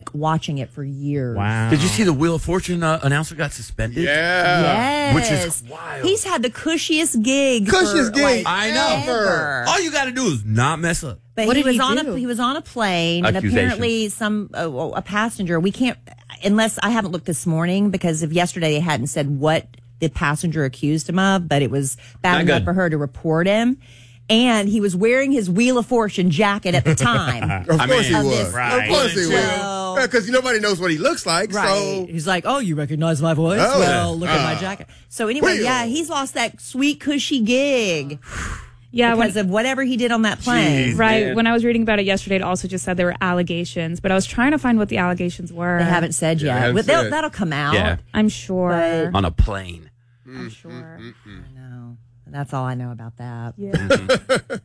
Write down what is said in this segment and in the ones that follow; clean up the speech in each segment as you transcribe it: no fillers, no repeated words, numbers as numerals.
like watching it for years. Wow. Did you see the Wheel of Fortune announcer got suspended? Yes. Which is wild. He's had the cushiest gig. Cushiest gig I know. ever. All you got to do is not mess up. But What he did was he on do? he was on a plane, and apparently a passenger. We can't, unless I haven't looked this morning, because of yesterday they hadn't said what the passenger accused him of, but it was bad enough for her to report him. And he was wearing his Wheel of Fortune jacket at the time. Of course he was. this- Right. Of course he Well- was. Because nobody knows what he looks like. Right. So He's like, oh, you recognize my voice? Oh, well, yeah. look at my jacket. So anyway, Wheel. yeah, he's lost that sweet, cushy gig Yeah, because of whatever he did on that plane. right. man. When I was reading about it yesterday, it also just said there were allegations, but I was trying to find what the allegations were. They haven't said yet. haven't But said. that'll come out. Yeah. I'm sure. But- On a plane. I'm sure. I know. That's all I know about that. Yeah.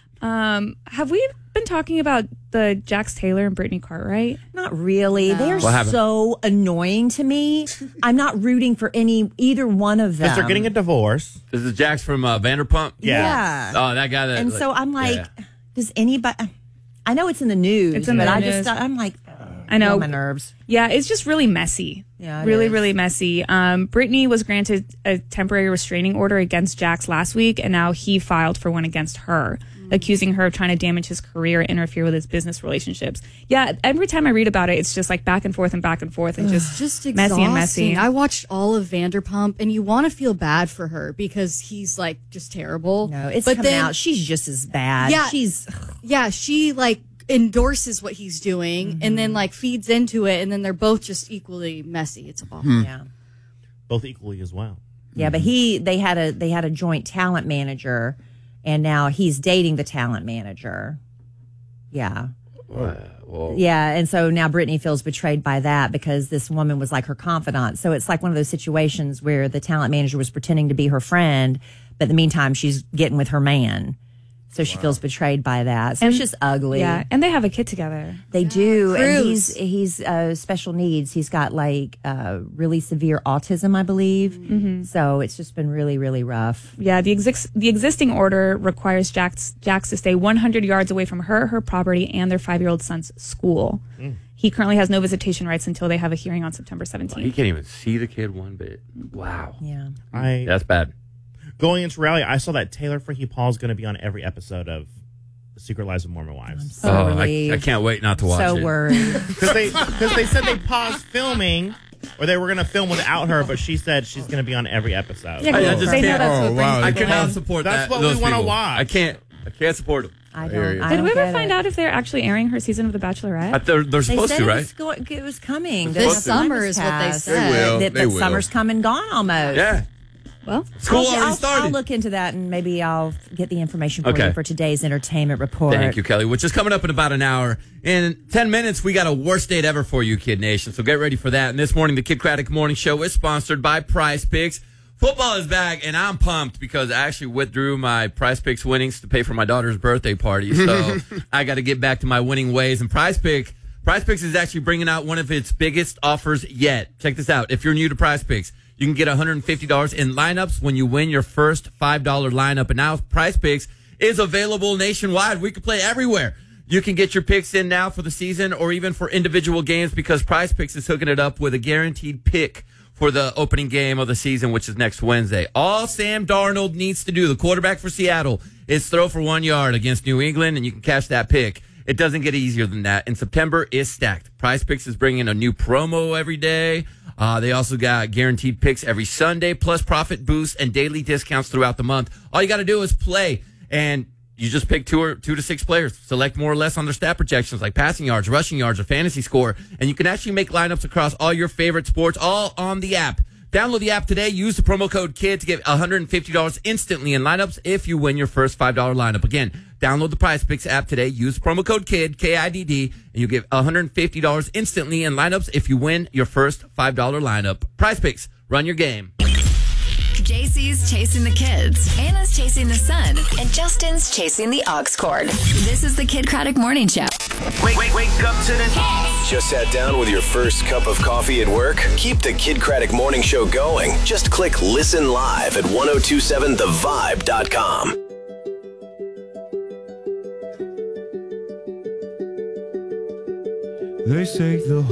Have we been talking about the Jax Taylor and Brittany Cartwright? Not really. They're What happened? so annoying to me. I'm not rooting for either one of them. Because they're getting a divorce. This is Jax from Vanderpump. Yeah. Oh, that guy. And so I'm like, does anybody? I know it's in the news, It's in but the I news. I'm like, I know. on my nerves. Yeah, it's just really messy. Yeah, it really, is. really messy. Brittany was granted a temporary restraining order against Jax last week, and now he filed for one against her, accusing her of trying to damage his career and interfere with his business relationships. Yeah, every time I read about it, it's just like back and forth and back and forth and just Just messy and messy. exhausting. I watched all of Vanderpump, and you want to feel bad for her because he's like just terrible. No, it's but coming then, out. She's just as bad. Yeah. She's Yeah, she like endorses what he's doing, and then like feeds into it, and then they're both just equally messy. It's awful. yeah. Both equally as well. Yeah, but they had a joint talent manager, and now he's dating the talent manager. Yeah. Yeah, and so now Brittany feels betrayed by that because this woman was like her confidant. So it's like one of those situations where the talent manager was pretending to be her friend, but in the meantime she's getting with her man. So she feels betrayed by that. So it's just ugly. Yeah, and they have a kid together. They do, and Cruz. he's special needs. He's got like really severe autism, I believe. So it's just been really, really rough. Yeah, the existing order requires Jax to stay 100 yards away from her property, and their 5-year-old son's school. He currently has no visitation rights until they have a hearing on September 17th. He can't even see the kid one bit. Wow. Yeah, That's bad. Going into reality, I saw that Taylor Frankie Paul is going to be on every episode of Secret Lives of Mormon Wives. so I relieved. can't wait not to watch So it. worried. Because they said they paused filming, or they were going to film without her, but she said she's going to be on every episode. Yeah, I 'cause just they know can't- that's what Oh, brings wow. people I cannot in. support That's that. what we those wanna people. watch. I can't support them. I hear don't. you. I Did don't we ever get find it. out if they're actually airing her season of The Bachelorette? They're They supposed said to, it right? it was coming. This The summer time is has what they passed. said. They will. That They will. summer's come and gone almost. Yeah. Well, School already started. I'll look into that and maybe I'll get the information for Okay. you for today's entertainment report. Thank you, Kelly, which is coming up in about an hour. In 10 minutes, we got a worst date ever for you, Kid Nation. So get ready for that. And this morning, the Kid Craddock Morning Show is sponsored by Prize Picks. Football is back, and I'm pumped because I actually withdrew my Prize Picks winnings to pay for my daughter's birthday party. So I got to get back to my winning ways. And Prize Picks is actually bringing out one of its biggest offers yet. Check this out. If you're new to Prize Picks, you can get $150 in lineups when you win your first $5 lineup. And now Prize Picks is available nationwide. We can play everywhere. You can get your picks in now for the season or even for individual games because Prize Picks is hooking it up with a guaranteed pick for the opening game of the season, which is next Wednesday. All Sam Darnold needs to do, the quarterback for Seattle, is throw for 1 yard against New England, and you can cash that pick. It doesn't get easier than that. And September is stacked. Prize Picks is bringing a new promo every day. They also got guaranteed picks every Sunday, plus profit boosts and daily discounts throughout the month. All you got to do is play, and you just pick two to six players. Select more or less on their stat projections, like passing yards, rushing yards, or fantasy score, and you can actually make lineups across all your favorite sports, all on the app. Download the app today. Use the promo code KID to get $150 instantly in lineups if you win your first $5 lineup. Again, download the Prize Picks app today. Use promo code KID, K-I-D-D, and you get $150 instantly in lineups if you win your first $5 lineup. Prize Picks, run your game. JC's chasing the kids, Anna's chasing the sun, and Justin's chasing the aux cord. This is the Kid Craddock Morning Show. Wake up to the Just sat down with your first cup of coffee at work? Keep the Kid Craddock Morning Show going. Just click listen live at 1027thevibe.com. They say the